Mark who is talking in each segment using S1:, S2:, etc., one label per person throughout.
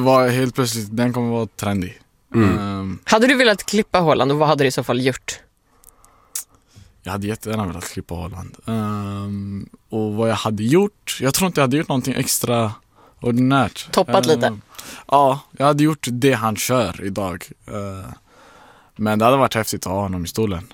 S1: var helt plötsligt, den kommer vara trendig.
S2: Hade du velat klippa Haaland och vad hade du i så fall gjort?
S1: Jag hade jättegärna velat klippa Haaland. Och vad jag hade gjort, jag tror inte jag hade gjort någonting extra ordinärt.
S2: Toppat lite?
S1: Ja, jag hade gjort det han kör idag. Men det hade varit häftigt att ha honom i stolen.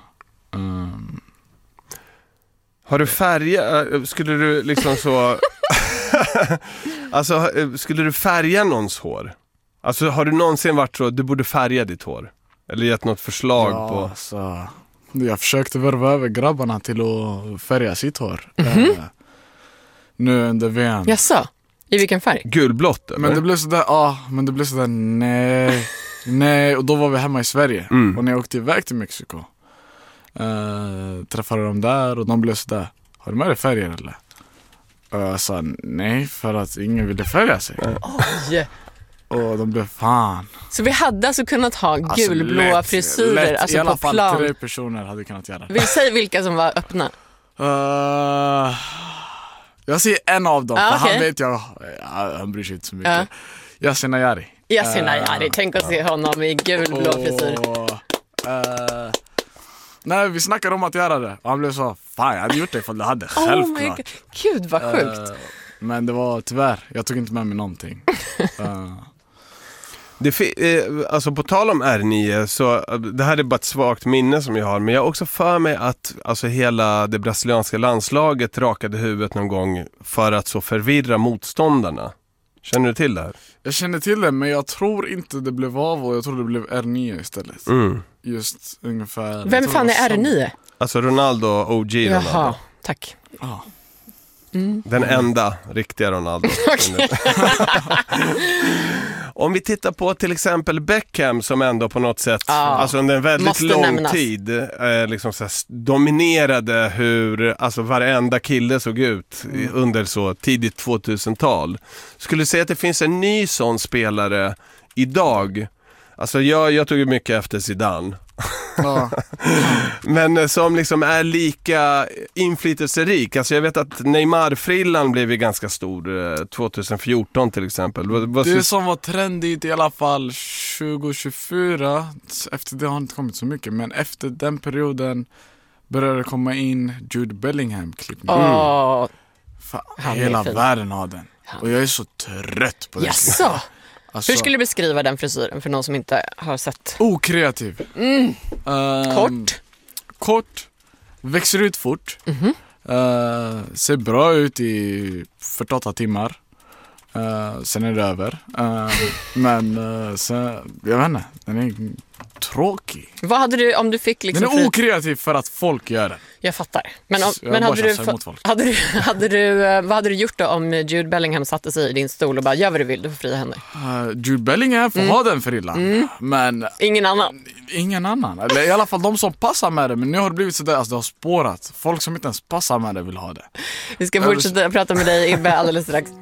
S3: Har du färga, skulle du liksom så alltså skulle du färga någons hår? Alltså har du någonsin varit så, du borde färga ditt hår? Eller gett något förslag på?
S1: Alltså, jag försökte värva över grabbarna till att färga sitt hår. Nu under VM.
S2: Jaså? I vilken färg?
S3: Gulblått eller?
S1: Men det blev sådär, nej. Och då var vi hemma i Sverige. Och när jag åkte iväg till Mexiko träffade dem där och de blev sådär, har du med dig färger eller? Och jag sa nej, för att ingen ville färga sig.
S2: Oj!
S1: Och de blev fan.
S2: Så vi hade alltså kunnat ha gulblåa frisyrer
S1: lätt,
S2: alltså
S1: i alla
S2: på
S1: fall
S2: plan.
S1: 3 personer hade kunnat göra det.
S2: Vill säga vilka som var öppna?
S1: Jag ser en av dem, för
S2: okej.
S1: han vet han bryr sig inte så mycket. Yasin Ayari.
S2: Yasin Ayari, tänk att se honom i gulblå frisyr.
S1: Nej, vi snackade om att göra det. Och han blev så, fan jag hade gjort det ifall du hade, självklart.
S2: Gud vad sjukt.
S1: Men det var tyvärr, jag tog inte med mig någonting.
S3: Alltså på tal om R9, så det här är bara ett svagt minne som jag har, men jag har också för mig att alltså hela det brasilianska landslaget rakade huvudet någon gång för att så förvirra motståndarna. Känner du till det här?
S1: Jag känner till det, men jag tror inte det blev av, och jag tror det blev R9 istället. Just ungefär.
S2: Vem fan är R9?
S3: Alltså Ronaldo, OG Ronaldo.
S2: Jaha, tack.
S3: Den enda riktiga Ronaldo. Om vi tittar på till exempel Beckham, som ändå på något sätt alltså under en väldigt lång tid liksom så här, dominerade hur alltså varenda kille såg ut under så tidigt 2000-tal. Skulle du säga att det finns en ny sån spelare idag? Alltså jag tog ju mycket efter Zidane. Men som liksom är lika inflytelserik. Alltså jag vet att Neymar-frillan blev ju ganska stor 2014 till exempel.
S1: Det som var trendigt i alla fall 2024, efter det har inte kommit så mycket, men efter den perioden började det komma in Jude Bellingham-klippning. Hela världen har den. Och jag är så trött på det.
S2: Jaså?
S1: Alltså,
S2: hur skulle du beskriva den frisyren för någon som inte har sett?
S1: Okreativ. Kort. Växer ut fort. Ser bra ut i 48 timmar. Sen är det över. Men sen, jag vet inte, den är tråkig.
S2: Vad hade du om du fick liksom?
S1: Den är okreativ för att folk gör den.
S2: Jag fattar. Men vad hade du gjort då om Jude Bellingham satte sig i din stol och bara, gör vad du vill, du får fria händer?
S1: Jude Bellingham får ha den frillan. Men
S2: ingen annan.
S1: Eller i alla fall de som passar med det. Men nu har det blivit sådär, alltså det har spårat. Folk som inte ens passar med det vill ha det.
S2: Vi ska fortsätta prata med dig, Ibbe, alldeles strax.